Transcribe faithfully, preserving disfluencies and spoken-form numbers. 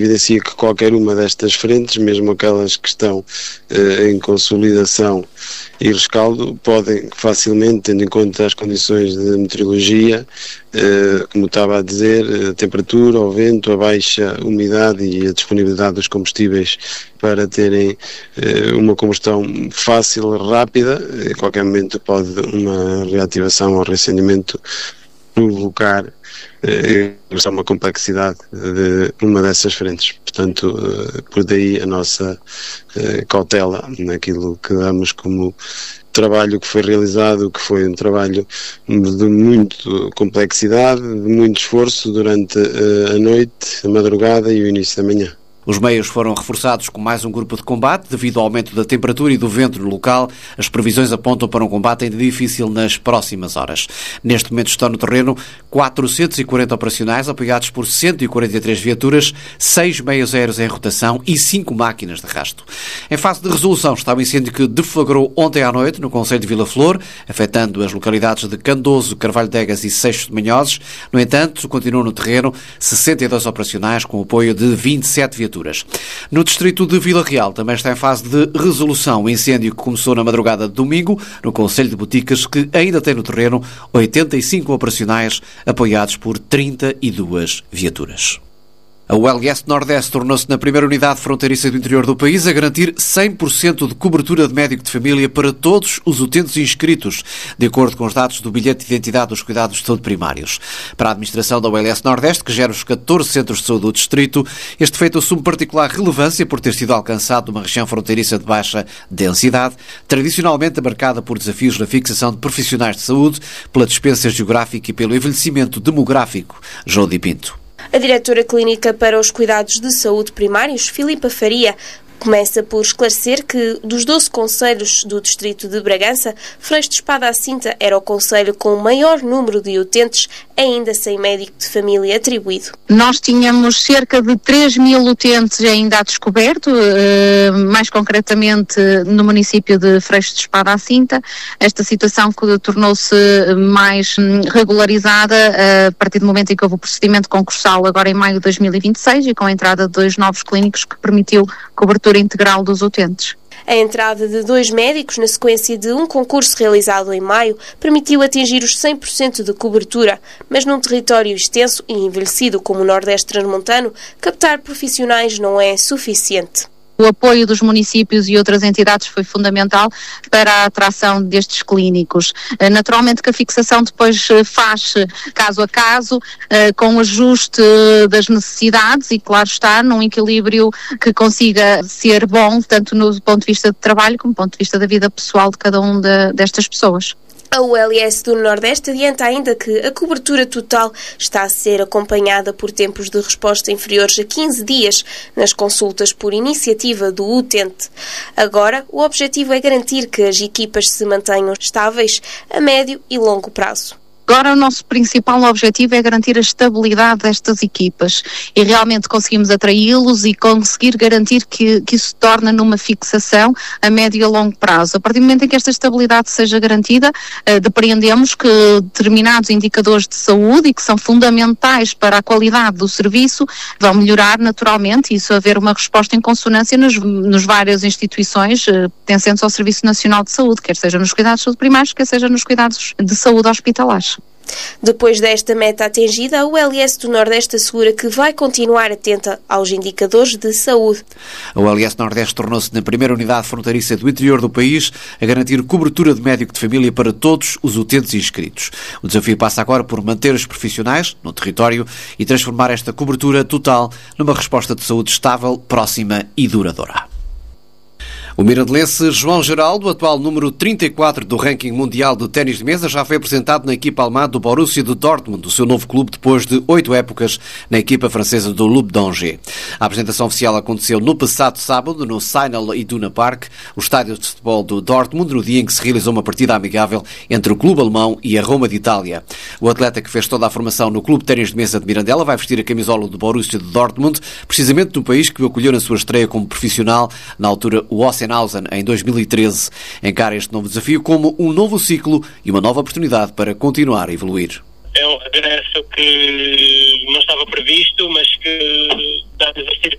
Evidencia que qualquer uma destas frentes, mesmo aquelas que estão eh, em consolidação e rescaldo, podem facilmente, tendo em conta as condições de meteorologia, eh, como estava a dizer, a temperatura, o vento, a baixa umidade e a disponibilidade dos combustíveis para terem eh, uma combustão fácil, rápida, em qualquer momento pode uma reativação ou reacendimento provocar eh, uma complexidade de uma dessas frentes. Portanto, eh, por daí a nossa eh, cautela naquilo que damos como trabalho que foi realizado, que foi um trabalho de muita complexidade, de muito esforço durante eh, a noite, a madrugada e o início da manhã. Os meios foram reforçados com mais um grupo de combate. Devido ao aumento da temperatura e do vento no local, as previsões apontam para um combate ainda difícil nas próximas horas. Neste momento estão no terreno quatrocentos e quarenta operacionais, apoiados por cento e quarenta e três viaturas, seis meios aéreos em rotação e cinco máquinas de arrasto. Em fase de resolução está o incêndio que deflagrou ontem à noite no concelho de Vila Flor, afetando as localidades de Candoso, Carvalho de Egas e Seixo de Manhoses. No entanto, continuam no terreno sessenta e dois operacionais com o apoio de vinte e sete viaturas. No distrito de Vila Real também está em fase de resolução o incêndio que começou na madrugada de domingo no concelho de Boticas, que ainda tem no terreno oitenta e cinco operacionais apoiados por trinta e duas viaturas. A U L S Nordeste tornou-se na primeira unidade fronteiriça do interior do país a garantir cem por cento de cobertura de médico de família para todos os utentes inscritos, de acordo com os dados do bilhete de identidade dos cuidados de saúde primários. Para a administração da U L S Nordeste, que gera os catorze centros de saúde do distrito, este feito assume particular relevância por ter sido alcançado numa região fronteiriça de baixa densidade, tradicionalmente marcada por desafios na fixação de profissionais de saúde, pela dispensa geográfica e pelo envelhecimento demográfico. Jodi Pinto. A diretora clínica para os cuidados de saúde primários, Filipa Faria, começa por esclarecer que, dos doze concelhos do distrito de Bragança, Freixo de Espada à Cinta era o concelho com o maior número de utentes, ainda sem médico de família atribuído. Nós tínhamos cerca de três mil utentes ainda a descoberto, mais concretamente no município de Freixo de Espada à Cinta. Esta situação que tornou-se mais regularizada a partir do momento em que houve o procedimento concursal agora em maio de dois mil e vinte e seis e com a entrada de dois novos clínicos que permitiu cobertura integral dos utentes. A entrada de dois médicos na sequência de um concurso realizado em maio permitiu atingir os cem por cento de cobertura, mas num território extenso e envelhecido como o Nordeste Transmontano, captar profissionais não é suficiente. O apoio dos municípios e outras entidades foi fundamental para a atração destes clínicos. Naturalmente que a fixação depois faz caso a caso, com ajuste das necessidades e, claro está, num equilíbrio que consiga ser bom, tanto no ponto de vista de trabalho como do ponto de vista da vida pessoal de cada um de, destas pessoas. A U L S do Nordeste adianta ainda que a cobertura total está a ser acompanhada por tempos de resposta inferiores a quinze dias nas consultas por iniciativa do utente. Agora, o objetivo é garantir que as equipas se mantenham estáveis a médio e longo prazo. Agora o nosso principal objetivo é garantir a estabilidade destas equipas e realmente conseguimos atraí-los e conseguir garantir que, que isso se torna numa fixação a médio e a longo prazo. A partir do momento em que esta estabilidade seja garantida, eh, depreendemos que determinados indicadores de saúde e que são fundamentais para a qualidade do serviço vão melhorar naturalmente e isso haver uma resposta em consonância nos, nos várias instituições eh, pertencentes ao Serviço Nacional de Saúde, quer seja nos cuidados de saúde primários, quer seja nos cuidados de saúde hospitalares. Depois desta meta atingida, a U L S do Nordeste assegura que vai continuar atenta aos indicadores de saúde. A U L S Nordeste tornou-se na primeira unidade fronteiriça do interior do país a garantir cobertura de médico de família para todos os utentes inscritos. O desafio passa agora por manter os profissionais no território e transformar esta cobertura total numa resposta de saúde estável, próxima e duradoura. O mirandelense João Geraldo, atual número trinta e quatro do ranking mundial de ténis de mesa, já foi apresentado na equipa alemã do Borussia de Dortmund, o seu novo clube, depois de oito épocas na equipa francesa do Club d'Angers. A apresentação oficial aconteceu no passado sábado, no Signal Iduna Park, o estádio de futebol do Dortmund, no dia em que se realizou uma partida amigável entre o clube alemão e a Roma de Itália. O atleta que fez toda a formação no Clube de Ténis de Mesa de Mirandela vai vestir a camisola do Borussia de Dortmund, precisamente no país que o acolheu na sua estreia como profissional, na altura o Ossenhausen, em dois mil e treze. Encara este novo desafio como um novo ciclo e uma nova oportunidade para continuar a evoluir. é um regresso que não estava previsto, mas que, dadas as